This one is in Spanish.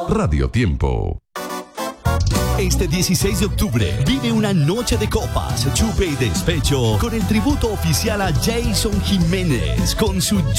Radio Tiempo. Este 16 de octubre vive una noche de copas, chupe y despecho con el tributo oficial a Jason Jiménez con su